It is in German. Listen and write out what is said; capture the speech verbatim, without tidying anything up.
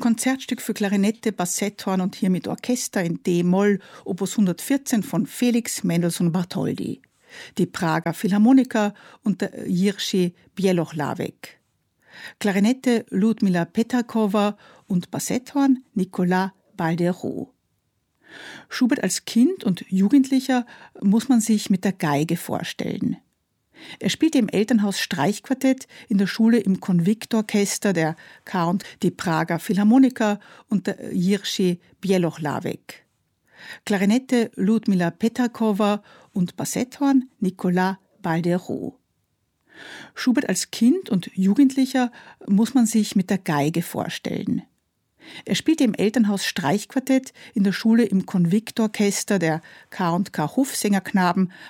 Konzertstück für Klarinette, Bassetthorn und hier mit Orchester in D-Moll, Opus hundertvierzehn von Felix Mendelssohn Bartholdy. Die Prager Philharmoniker unter Jiří Bělohlávek. Klarinette Ludmila Peterkova und Bassetthorn Nicolas Balderoux. Schubert als Kind und Jugendlicher muss man sich mit der Geige vorstellen. Er spielte im Elternhaus Streichquartett, in der Schule im Konviktorchester der K und die Prager Philharmoniker unter Jiří Bělohlávek. Klarinette Ludmila Peterkova und Bassetthorn Nicolas Balderoux. Schubert als Kind und Jugendlicher muss man sich mit der Geige vorstellen. Er spielte im Elternhaus Streichquartett, in der Schule im Konviktorchester der K und K Hofsängerknaben